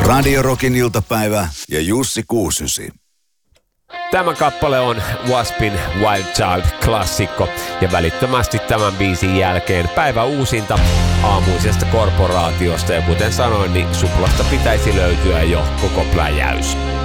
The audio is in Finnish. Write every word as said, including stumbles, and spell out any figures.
Radio Rockin iltapäivä ja Jussi Kuusysi. Tämä kappale on Waspin Wild Child-klassikko ja välittömästi tämän biisin jälkeen päivä uusinta aamuisesta korporaatiosta ja kuten sanoin, niin suplasta pitäisi löytyä jo koko pläjäys.